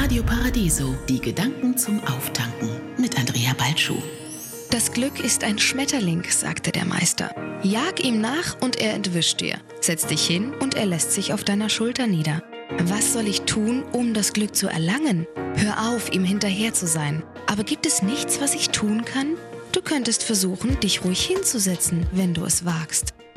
Radio Paradiso, die Gedanken zum Auftanken mit Andrea Baltschuh. Das Glück ist ein Schmetterling, sagte der Meister. Jag ihm nach und er entwischt dir. Setz dich hin und er lässt sich auf deiner Schulter nieder. Was soll ich tun, um das Glück zu erlangen? Hör auf, ihm hinterher zu sein. Aber gibt es nichts, was ich tun kann? Du könntest versuchen, dich ruhig hinzusetzen, wenn du es wagst.